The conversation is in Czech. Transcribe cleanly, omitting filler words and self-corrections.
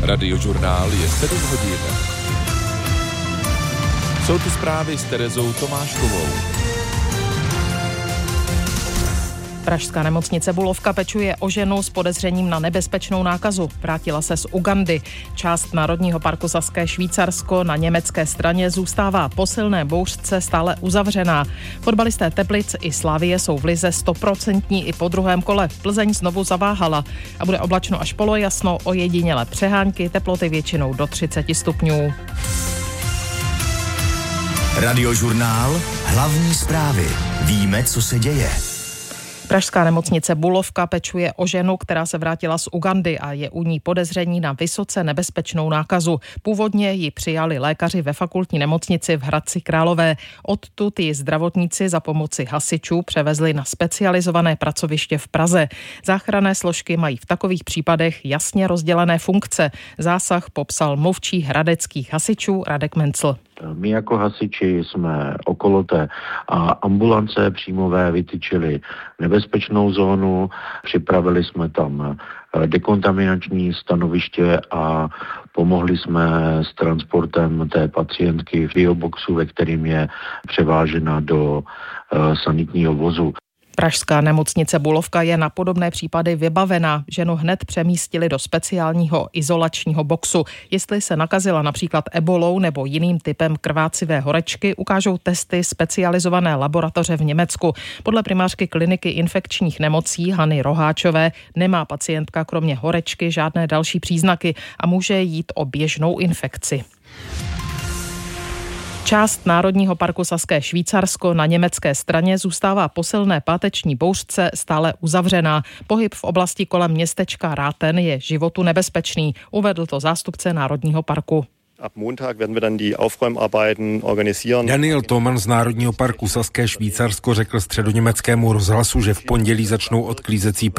Radiožurnál je 7 hodin. Jsou tu zprávy s Terezou Tomáškovou. Pražská nemocnice Bulovka pečuje o ženu s podezřením na nebezpečnou nákazu. Vrátila se z Ugandy. Část Národního parku Saské Švýcarsko na německé straně zůstává po silné bouřce stále uzavřená. Fotbalisté Teplic i Slavie jsou v lize 100% i po druhém kole. Plzeň znovu zaváhala a bude oblačno až polojasno, ojedinělé přehánky, teploty většinou do 30 stupňů. Radiožurnál, hlavní zprávy. Víme, co se děje. Pražská nemocnice Bulovka pečuje o ženu, která se vrátila z Ugandy a je u ní podezření na vysoce nebezpečnou nákazu. Původně ji přijali lékaři ve fakultní nemocnici v Hradci Králové. Odtud ji zdravotníci za pomoci hasičů převezli na specializované pracoviště v Praze. Záchranné složky mají v takových případech jasně rozdělené funkce. Zásah popsal mluvčí hradeckých hasičů Radek Mencl. My jako hasiči jsme okolo té ambulance příjmové vytyčili nebezpečnou zónu, připravili jsme tam dekontaminační stanoviště a pomohli jsme s transportem té pacientky v bioboxu, ve kterým je převážena do sanitního vozu. Pražská nemocnice Bulovka je na podobné případy vybavená. Ženu hned přemístili do speciálního izolačního boxu. Jestli se nakazila například ebolou nebo jiným typem krvácivé horečky, ukážou testy specializované laboratoře v Německu. Podle primářky kliniky infekčních nemocí Hany Roháčové nemá pacientka kromě horečky žádné další příznaky a může jít o běžnou infekci. Část Národního parku Saské Švýcarsko na německé straně zůstává po silné páteční bouřce stále uzavřená. Pohyb v oblasti kolem městečka Ráten je životu nebezpečný, uvedl to zástupce Národního parku. Ab Montag werden wir dann die Aufräumarbeiten organisieren. Daniel Thoman z Národního parku Saské Švýcarsko řekl středoněmeckému rozhlasu, že v pondělí začnou odklízecí